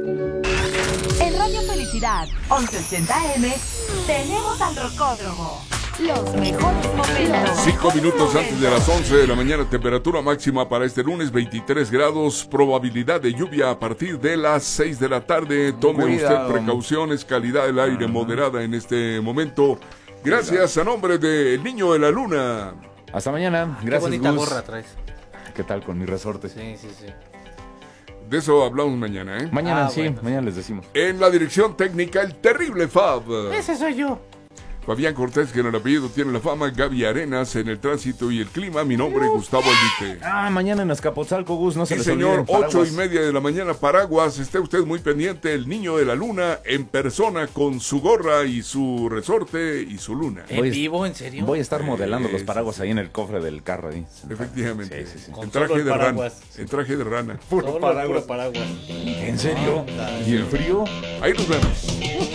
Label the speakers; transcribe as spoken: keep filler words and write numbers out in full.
Speaker 1: En Radio Felicidad, once ochenta eme, tenemos al Rocódromo. Los mejores momentos.
Speaker 2: Cinco minutos antes de las once de la mañana, temperatura máxima para este lunes, veintitrés grados, probabilidad de lluvia a partir de las seis de la tarde. Tome
Speaker 3: Cuidado.
Speaker 2: usted precauciones, calidad del aire uh-huh. moderada en este momento. Gracias Cuidado. A nombre del Niño de la Luna.
Speaker 3: Hasta mañana. Gracias,
Speaker 4: Qué bonita
Speaker 3: Gus.
Speaker 4: gorra traes.
Speaker 3: ¿Qué tal con mi resorte?
Speaker 4: Sí, sí, sí.
Speaker 2: De eso hablamos mañana, ¿eh?
Speaker 3: Mañana
Speaker 4: Ah,
Speaker 3: sí,
Speaker 4: bueno.
Speaker 3: mañana les decimos.
Speaker 2: En la dirección técnica, el terrible Fab.
Speaker 4: Ese soy yo.
Speaker 2: Fabián Cortés, que en el apellido tiene la fama. Gaby Arenas en el tránsito y el clima. Mi nombre es Gustavo Albite.
Speaker 3: Ah, mañana en Azcapotzalco, Gus, no se
Speaker 2: Sí,
Speaker 3: les
Speaker 2: señor,
Speaker 3: olviden
Speaker 2: ocho y
Speaker 3: paraguas.
Speaker 2: media de la mañana, Paraguas. Esté usted muy pendiente. El Niño de la Luna en persona con su gorra y su resorte y su luna.
Speaker 4: ¿En
Speaker 3: Voy a-
Speaker 4: vivo? ¿En serio?
Speaker 3: Voy a estar modelando
Speaker 2: Sí,
Speaker 3: los
Speaker 2: sí,
Speaker 3: paraguas
Speaker 2: sí.
Speaker 3: ahí en el cofre del carro. Ahí.
Speaker 2: Efectivamente.
Speaker 3: Sí, sí, sí.
Speaker 2: En
Speaker 4: Con
Speaker 2: traje
Speaker 4: solo el
Speaker 2: de rana.
Speaker 4: paraguas.
Speaker 2: En traje de rana.
Speaker 4: Puro paraguas. Puro paraguas.
Speaker 3: ¿En serio?
Speaker 4: Ah,
Speaker 3: ¿Y el frío?
Speaker 2: Ahí nos vemos.